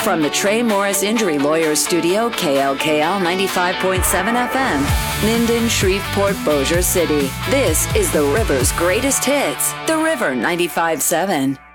From the Trey Morris Injury Lawyers Studio, KLKL 95.7 FM, Minden, Shreveport, Bossier City. This is the River's greatest hits, The River 95.7.